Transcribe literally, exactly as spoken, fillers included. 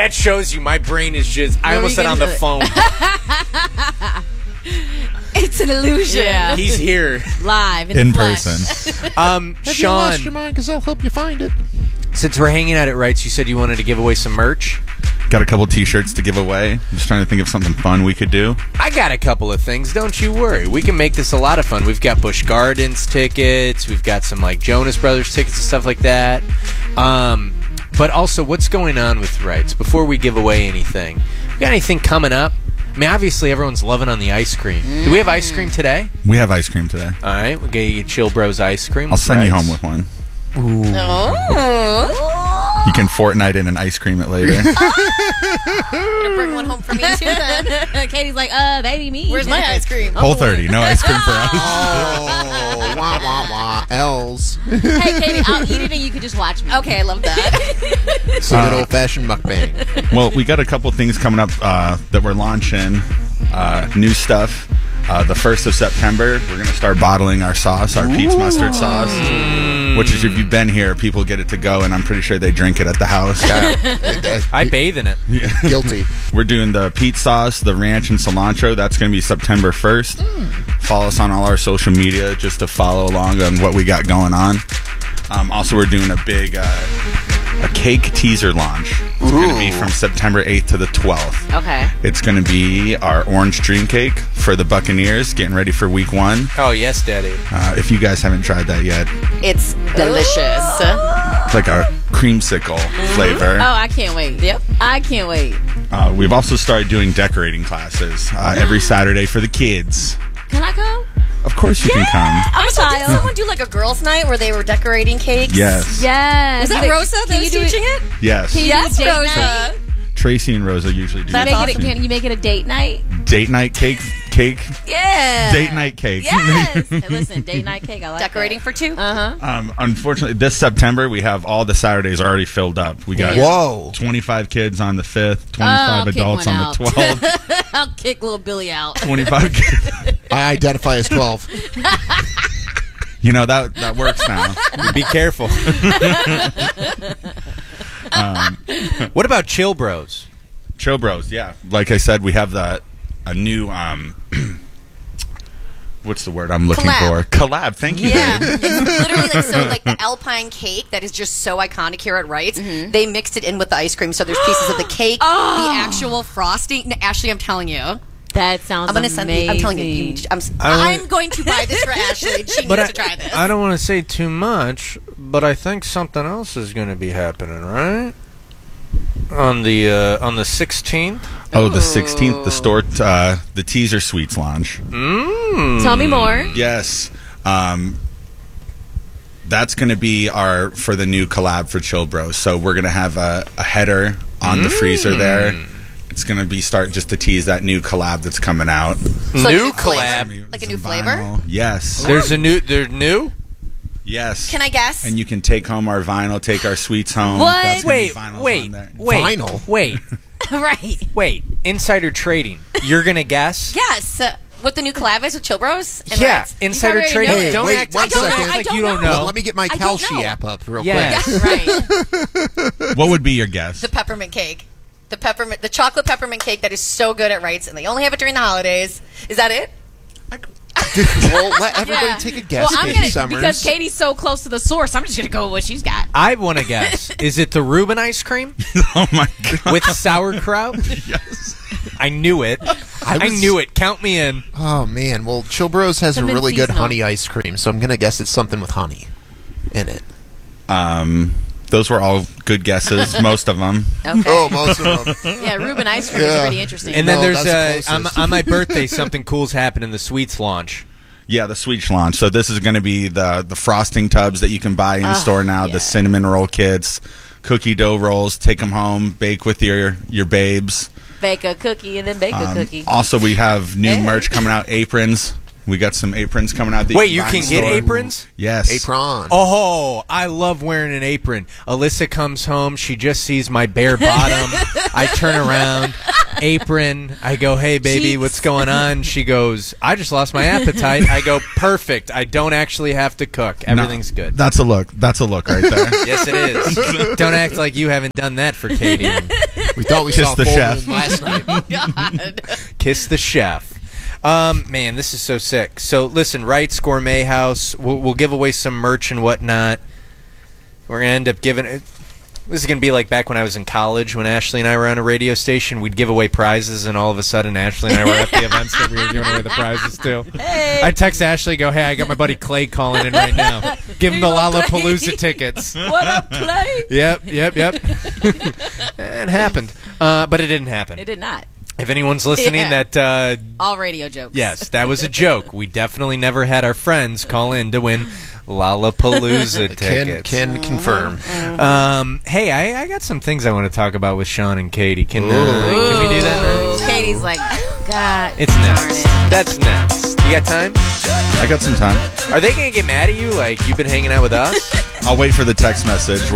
That shows you my brain is just. I What almost were said you on the gonna phone. It's an illusion. Yeah. He's here. Live in, In the flesh. person. Um, Have you Sean, lost your mind? Because I'll help you find it. since we're hanging out at Wrights, you said you wanted to give away some merch. Got a couple T-shirts to give away. I'm just trying to think of something fun we could do. I got a couple of things. Don't you worry. We can make this a lot of fun. We've got Busch Gardens tickets. We've got some like Jonas Brothers tickets and stuff like that. Um, but also, what's going on with Wrights? Before we give away anything, we got anything coming up? I mean, obviously, everyone's loving on the ice cream. Do we have ice cream today? We have ice cream today. All right, we'll get you Chill Bros ice cream. I'll send you Wrights. home with one. Oh. You can Fortnite in and ice cream it later. Gonna bring one home for me too then. Katie's like, uh, baby, me. Where's my ice cream? Whole thirty, no ice cream for us. Oh, wah, wah, wah. L's. Hey, Katie, I'll eat it and you can just watch me. Okay, I love that. It's a good old-fashioned mukbang. Well, we got a couple things coming up uh, that we're launching. Uh, new stuff. Uh, the first of September, we're going to start bottling our sauce, our Pete's mustard sauce. Which is, if you've been here, people get it to go, and I'm pretty sure they drink it at the house. I bathe in it. Guilty. We're doing the Pete sauce, the ranch, and cilantro. That's going to be September first. Follow us on all our social media just to follow along on what we got going on. Um, also, we're doing a big uh, a cake teaser launch. It's going to be from September eighth to the twelfth. Okay. It's going to be our orange dream cake for the Buccaneers, getting ready for week one. Oh, yes, Daddy. Uh, if you guys haven't tried that yet, It's delicious. it's like a creamsicle flavor. Oh, I can't wait. Yep. I can't wait. Uh, we've also started doing decorating classes uh, every Saturday for the kids. Can I go? Of course you can come. I'm so, did child. someone do like a girls' night where they were decorating cakes? Yes. Yes. Was that Wait, Rosa that can was you do teaching it? Yes. Can you Yes, do date Rosa. night? Tracy and Rosa usually do Can you, that. make it, can you make it a date night? Date night cake, cake, Yeah. date night cake. Yes. Hey, listen, date night cake. I like Decorating for two? Uh huh. Um, unfortunately, this September we have all the Saturdays already filled up. We got Whoa. twenty-five kids on the fifth, twenty-five Oh, kick adults one on out. the twelfth, I'll kick little Billy out. twenty-five kids. I identify as twelve. You know that that works now. Be careful. What about Chill Bros? Chill Bros, yeah. Like I said, we have the a new um. What's the word I'm looking Collab. for? Collab. Thank you. Yeah, babe. it's literally like so like the Alpine cake that is just so iconic here at Wrights. They mixed it in with the ice cream, so there's pieces of the cake, the actual frosting. No, Ashley, I'm telling you, That sounds I'm gonna send. amazing. The, I'm telling you, you I'm, I don't- I'm going to buy this for Ashley. And she But needs I, to try this. I don't want to say too much, but I think something else is going to be happening, right? On the uh, on the sixteenth. Oh, the sixteenth, the store, uh, the teaser sweets launch. Mm. Tell me more. Yes. Um, that's going to be our for the new collab for Chill Bros. So we're going to have a, a header on the freezer there. It's going to be start just to tease that new collab that's coming out. So like a New flavor? collab. like a Some new flavor. vinyl. Yes. There's a new. They're new. Yes. Can I guess? And you can take home our vinyl, take our sweets home. What? That's gonna be Wait, vinyls wait, on there. wait, Vinyl? wait, Right. wait. Insider trading. You're gonna guess? Yes. Uh, what the new collab is with Chill Bros? And Yeah, Wrights? insider already trading. know it. Don't Wait, act, one don't second. act I like don't you don't know. know. Well, let me get my I don't Kalshi know. app up real Yes. quick. Right. What would be your guess? The peppermint cake. The peppermint, the chocolate peppermint cake that is so good at Wrights, and they only have it during the holidays. Is that it? Well, let everybody Yeah. take a guess, Well, I'm Katie gonna Summers. because Katie's so close to the source. I'm just gonna go with what she's got. I want to guess. Is it the Reuben ice cream Oh my god. with sauerkraut? Yes. I knew it. I, was- knew it. Count me in. Oh, man. Well, Chill Bros has The a really good seasonal. honey ice cream, so I'm going to guess it's something with honey in it. Um, those were all good guesses, most of them. Okay. Oh, most of them. Yeah, Reuben ice cream is Yeah. pretty interesting. And No, then there's that's the uh, on, closest. on my birthday, something cool's happened in the sweets launch. Yeah, the sweet launch. So this is going to be the the frosting tubs that you can buy in store now. yeah. The cinnamon roll kits, cookie dough rolls. Take them home, bake with your your babes. bake a cookie and then bake a Um, cookie. also, we have new Hey. merch coming out. Aprons. We got some aprons coming out. That Wait, you buy can in get store. aprons? Yes. Apron. Oh, I love wearing an apron. Alyssa comes home. She just sees my bare bottom. I turn around, apron. I go, hey, baby, Cheeks. what's going on? She goes, I just lost my appetite. I go, perfect. I don't actually have to cook. No, Everything's good. That's a look. That's a look right there. Yes, it is. Don't act like you haven't done that for Katie. We thought we Kiss saw the Foreman chef. last night. Oh, God. Kiss the chef. Um, man, this is so sick. So listen, Wright's Gourmet House. We'll, we'll give away some merch and whatnot. We're gonna end up giving it. This is gonna be like back when I was in college, when Ashley and I were on a radio station. We'd give away prizes, and all of a sudden, Ashley and I were at the events that we were giving away the prizes to. Hey. I text Ashley, go, hey, I got my buddy Clay calling in right now. Give him the Lollapalooza tickets. What up, Clay? Yep, yep, yep. It happened, uh, but it didn't happen. It did not. If anyone's listening, Yeah. that uh, All radio jokes. yes, that was a joke. We definitely never had our friends call in to win Lollapalooza Can tickets. can confirm. Um, hey, I, I got some things I want to talk about with Sean and Katie. Can uh, can we do that? Katie's like, God. It's darn next. it. That's next. You got time? I got some time. Are they gonna get mad at you like you've been hanging out with us? I'll wait for the text message where